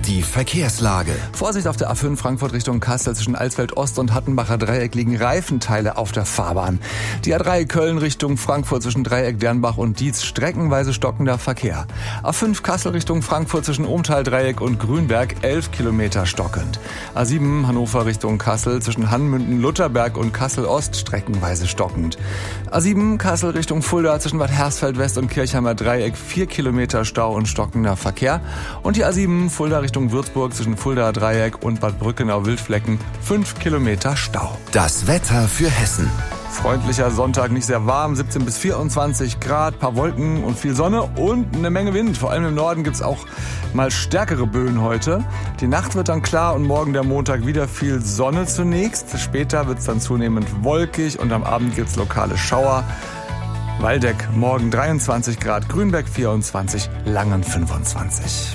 Die Verkehrslage. Vorsicht auf der A5 Frankfurt Richtung Kassel. Zwischen Alsfeld Ost und Hattenbacher Dreieck liegen Reifenteile auf der Fahrbahn. Die A3 Köln Richtung Frankfurt zwischen Dreieck, Dernbach und Dietz streckenweise stockender Verkehr. A5 Kassel Richtung Frankfurt zwischen Ohmtal Dreieck und Grünberg 11 Kilometer stockend. A7 Hannover Richtung Kassel zwischen Hannmünden, Lutherberg und Kassel Ost streckenweise stockend. A7 Kassel Richtung Fulda zwischen Bad Hersfeld West und Kirchheimer Dreieck 4 Kilometer Stau und stockender Verkehr. Und die A7 Fulda Richtung Würzburg zwischen Fulda Dreieck und Bad Brückenau-Wildflecken 5 Kilometer Stau. Das Wetter für Hessen. Freundlicher Sonntag, nicht sehr warm, 17 bis 24 Grad, paar Wolken und viel Sonne und eine Menge Wind. Vor allem im Norden gibt's auch mal stärkere Böen heute. Die Nacht wird dann klar und morgen der Montag wieder viel Sonne zunächst. Später wird's dann zunehmend wolkig und am Abend gibt's lokale Schauer. Waldeck morgen 23 Grad, Grünberg 24, Langen 25.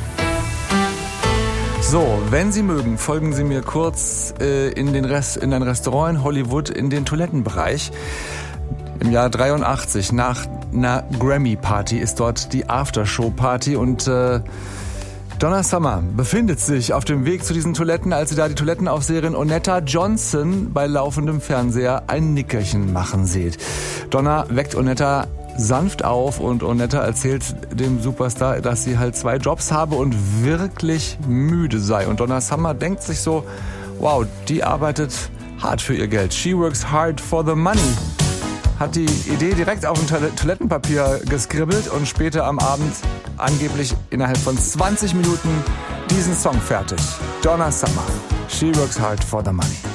So, wenn Sie mögen, folgen Sie mir kurz in ein Restaurant in Hollywood in den Toilettenbereich. Im Jahr 83 nach einer Grammy-Party ist dort die Aftershow-Party und Donna Summer befindet sich auf dem Weg zu diesen Toiletten, als sie da die Toilettenaufseherin Onetta Johnson bei laufendem Fernseher ein Nickerchen machen sieht. Donna weckt Onetta sanft auf und Onetta erzählt dem Superstar, dass sie halt 2 Jobs habe und wirklich müde sei. Und Donna Summer denkt sich so, wow, die arbeitet hart für ihr Geld. She works hard for the money. Hat die Idee direkt auf ein Toilettenpapier geskribbelt und später am Abend angeblich innerhalb von 20 Minuten diesen Song fertig. Donna Summer. She works hard for the money.